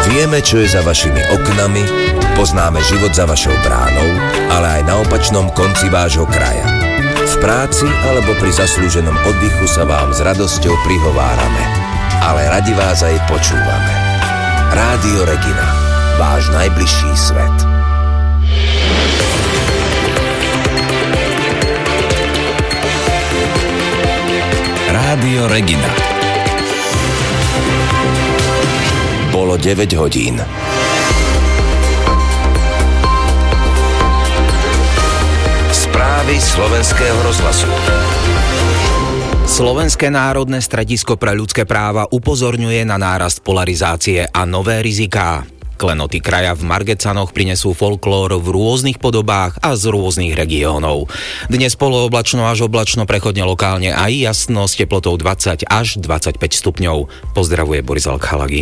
Vieme, čo je za vašimi oknami, poznáme život za vašou bránou, ale aj na opačnom konci vášho kraja. V práci alebo pri zaslúženom oddychu sa vám s radosťou prihovárame, ale radi vás aj počúvame. Rádio Regina, váš najbližší svet. Rádio Regina. Bolo 9 hodín. Správy Slovenského rozhlasu. Slovenské národné stredisko pre ľudské práva upozorňuje na nárast polarizácie a nové riziká. Klenoty kraja v Margecanoch prinesú folklór v rôznych podobách a z rôznych regiónov. Dnes polooblačno až oblačno, prechodne lokálne aj jasno s teplotou 20 až 25 stupňov. Pozdravuje Boris Alkhalagi.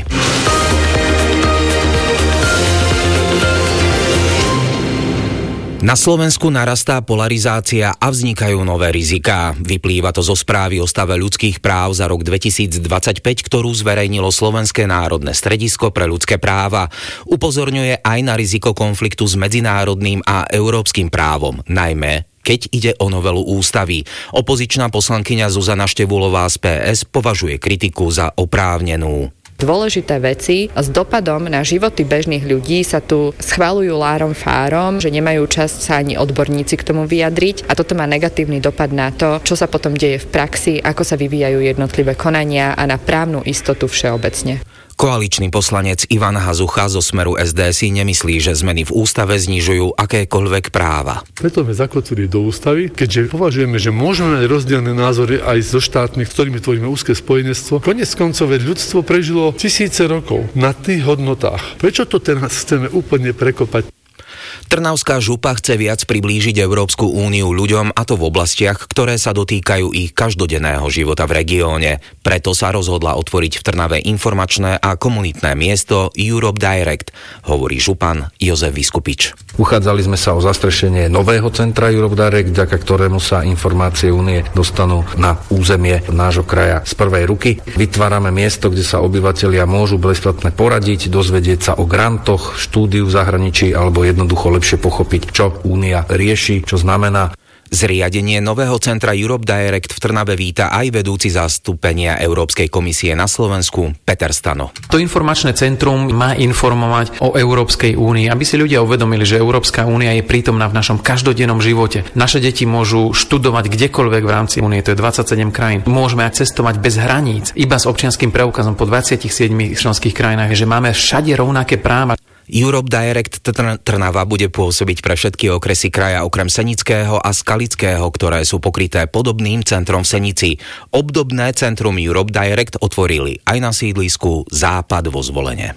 Na Slovensku narastá polarizácia a vznikajú nové riziká. Vyplýva to zo správy o stave ľudských práv za rok 2025, ktorú zverejnilo Slovenské národné stredisko pre ľudské práva. Upozorňuje aj na riziko konfliktu s medzinárodným a európskym právom, najmä keď ide o novelu ústavy. Opozičná poslankyňa Zuzana Števulová z PS považuje kritiku za oprávnenú. Dôležité veci s dopadom na životy bežných ľudí sa tu schvaľujú lárom fárom, že nemajú čas sa ani odborníci k tomu vyjadriť a toto má negatívny dopad na to, čo sa potom deje v praxi, ako sa vyvíjajú jednotlivé konania a na právnu istotu všeobecne. Koaličný poslanec Ivan Hazucha zo Smeru SD si nemyslí, že zmeny v ústave znižujú akékoľvek práva. Preto sme zakotvili do ústavy, keďže považujeme, že môžeme mať rozdielne názory aj so štátmi, s ktorými tvoríme úzke spojenectvo. Koniec koncov ľudstvo prežilo tisíce rokov na tých hodnotách. Prečo to teraz chceme úplne prekopať? Trnavská župa chce viac priblížiť Európsku úniu ľuďom, a to v oblastiach, ktoré sa dotýkajú ich každodenného života v regióne. Preto sa rozhodla otvoriť v Trnave informačné a komunitné miesto Europe Direct, hovorí župan Jozef Vyskupič. Uchádzali sme sa o zastrešenie nového centra Europe Direct, vďaka ktorému sa informácie únie dostanú na územie nášho kraja z prvej ruky. Vytvárame miesto, kde sa obyvatelia môžu bezplatne poradiť, dozvedieť sa o grantoch, štúdiu v zahraničí alebo jednoducho lepšie pochopiť, čo únia rieši, čo znamená. Zriadenie nového centra Europe Direct v Trnave víta aj vedúci zastúpenia Európskej komisie na Slovensku Peter Stano. To informačné centrum má informovať o Európskej únii, aby si ľudia uvedomili, že Európska únia je prítomná v našom každodennom živote. Naše deti môžu študovať kdekoľvek v rámci únie, to je 27 krajín. Môžeme cestovať bez hraníc, iba s občianskym preukazom po 27 členských krajinách, že máme všade rovnaké práva. Europe Direct Trnava bude pôsobiť pre všetky okresy kraja okrem Senického a Skalického, ktoré sú pokryté podobným centrom v Senici. Obdobné centrum Europe Direct otvorili aj na sídlisku Západ vo Zvolene.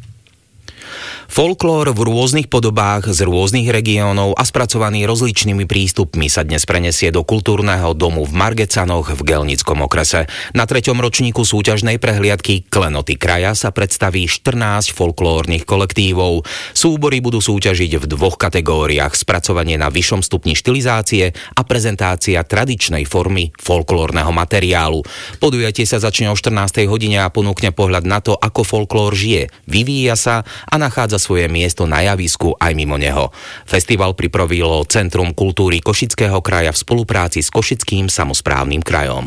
Folklór v rôznych podobách z rôznych regiónov a spracovaný rozličnými prístupmi sa dnes prenesie do kultúrneho domu v Margecanoch v Gelnickom okrese. Na 3. ročníku súťažnej prehliadky Klenoty kraja sa predstaví 14 folklórnych kolektívov. Súbory budú súťažiť v 2 kategóriách: spracovanie na vyššom stupni štilizácie a prezentácia tradičnej formy folklórneho materiálu. Podujatie sa začne o 14. hodine a ponúkne pohľad na to, ako folklór žije, vyvíja sa a nachádza svoje miesto na javisku aj mimo neho. Festival pripravilo Centrum kultúry Košického kraja v spolupráci s Košickým samosprávnym krajom.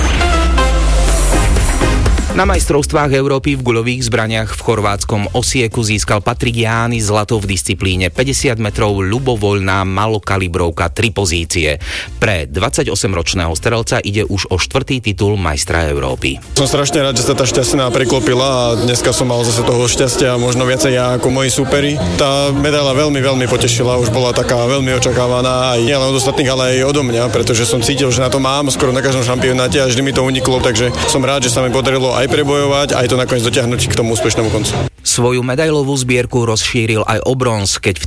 Na majstrovstvách Európy v guľových zbraniach v chorvátskom Osieku získal Patrik Jány zlato v disciplíne 50 metrov ľubovoľná malokalibrovka 3 pozície. Pre 28-ročného strelca ide už o 4. titul majstra Európy. Som strašne rád, že sa tá šťastná preklopila a dneska som mal zase toho šťastia možno viacej ja ako moji súperi. Tá medaila veľmi, veľmi potešila, už bola taká veľmi očakávaná aj nielen od ostatných, ale aj odo mňa, pretože som cítil, že na to mám skoro na každom šampionáte a vždy mi to uniklo, takže som rád, že sa mi podarilo aj prebojovať, aj to nakoniec dotiahnuť k tomu úspešnému koncu. Svoju medailovú zbierku rozšíril aj o bronz, keď v